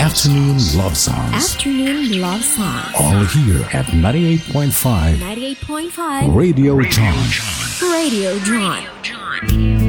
Afternoon Love Songs. Afternoon Love Songs. All here at 98.5 98.5 Radio John. Radio John.